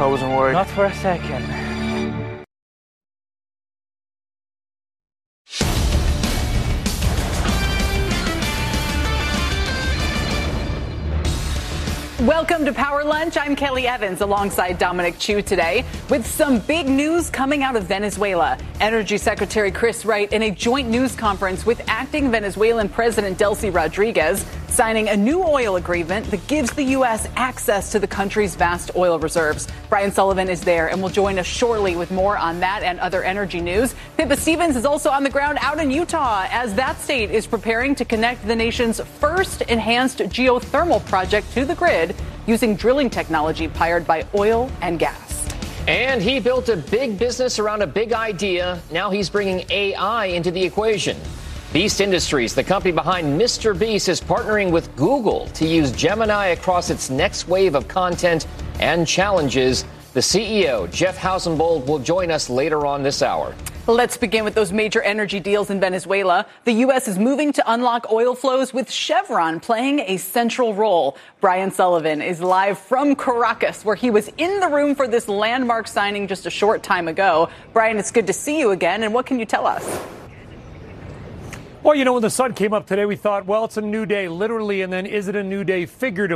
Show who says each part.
Speaker 1: wasn't worried.
Speaker 2: Not for a second.
Speaker 3: Welcome to Power Lunch. I'm Kelly Evans alongside Dominic Chu today with some big news coming out of Venezuela. Energy Secretary Chris Wright in a joint news conference with acting Venezuelan President Delcy Rodriguez signing a new oil agreement that gives the U.S. access to the country's vast oil reserves. Brian Sullivan is there and will join us shortly with more on that and other energy news. Pippa Stevens is also on the ground out in Utah as that state is preparing to connect the nation's first enhanced geothermal project to the grid using drilling technology powered by oil and gas.
Speaker 4: And he built a big business around a big idea. Now he's bringing AI into the equation. Beast Industries, the company behind Mr. Beast, is partnering with Google to use Gemini across its next wave of content and challenges. The CEO, Jeff Hausenbold, will join us later on this hour.
Speaker 3: Let's begin with those major energy deals in Venezuela. The U.S. is moving to unlock oil flows with Chevron playing a central role. Brian Sullivan is live from Caracas, where he was in the room for this landmark signing just a short time ago. Brian, it's good to see you again. And what can you tell us?
Speaker 5: Well, you know, when the sun came up today, we thought, well, it's a new day, literally, and then is it a new day figuratively?